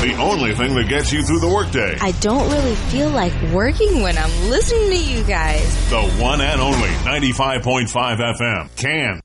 The only thing that gets you through the workday. I don't really feel like working when I'm listening to you guys. The one and only 95.5 FM. Can.